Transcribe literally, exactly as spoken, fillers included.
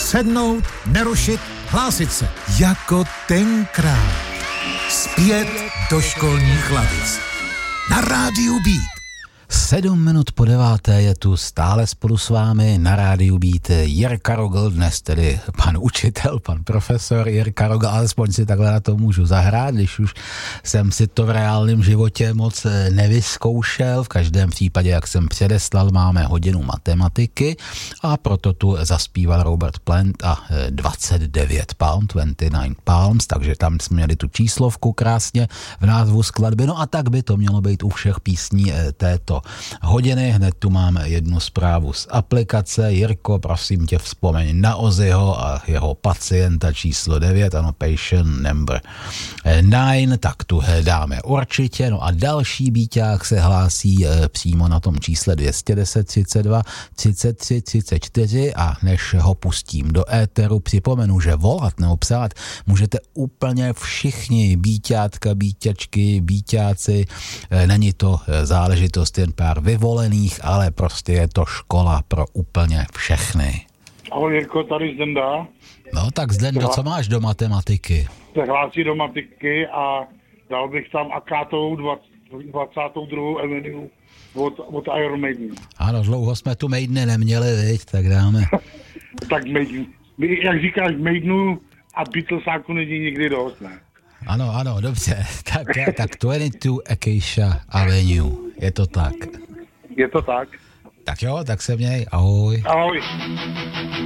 Sednout, nerušit, hlásit se. Jako tenkrát. Zpět do školních lavic. Na rádiu Beat. Sedm minut po deváté je tu stále spolu s vámi na rádiu Beat Jirka Rogl, dnes tedy pan učitel, pan profesor Jirka Rogl, alespoň si takhle na to můžu zahrát, když už jsem si to v reálném životě moc nevyzkoušel. V každém případě, jak jsem předeslal, máme hodinu matematiky a proto tu zaspíval Robert Plant a dvacet devět Palm, dvacet devět Palms, takže tam jsme měli tu číslovku krásně v názvu skladby, no a tak by to mělo být u všech písní této hodiny. Hned tu máme jednu zprávu z aplikace. Jirko, prosím tě, vzpomeň na Ozzyho a jeho pacienta číslo devět, ano, patient number nine, tak tu dáme určitě. No a další bíťák se hlásí e, přímo na tom čísle dvě stě deset, třicet dva, třicet tři, třicet čtyři a než ho pustím do éteru, připomenu, že volat nebo psát můžete úplně všichni, bíťátka, bíťačky, bíťáci, e, není to záležitost jen pár vyvolených, ale prostě je to škola pro úplně všechny. Ahoj Jirko, tady Zdenda. No tak Zdendo, co máš do matematiky? Se hlásí do matiky a dal bych tam akátovou dvacátou druhou Avenue od, od Iron Maiden. Ano, dlouho jsme tu Maideny neměli, viď, tak dáme. Tak Maiden. Jak říkáš Maidenu a Beatlesáku není nikdy dost, ne? Ano, ano, dobře. Tak, tak dvacet dva Acacia Avenue. Je to tak. Je to tak. Tak jo, tak se měj. Ahoj. Ahoj.